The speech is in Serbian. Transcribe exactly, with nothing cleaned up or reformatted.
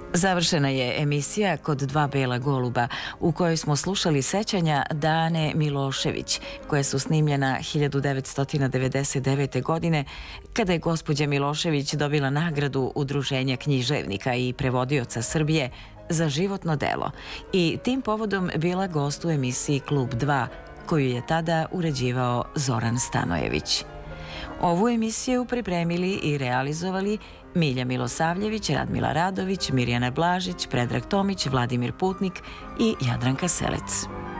Završena je emisija Kod dva bela goluba, u kojoj smo slušali sećanja Dane Milošević, koja su snimljena hiljadu devetsto devedeset devete. godine, kada je gospođa Milošević dobila nagradu Udruženja književnika i prevodioca Srbije za životno delo i tim povodom bila gost u emisiji Klub dva, koju je tada uređivao Zoran Stanojević. Ovu emisiju pripremili i realizovali Milja Milosavljević, Radmila Radović, Mirjana Blažić, Predrag Tomić, Vladimir Putnik i Jadranka Selec.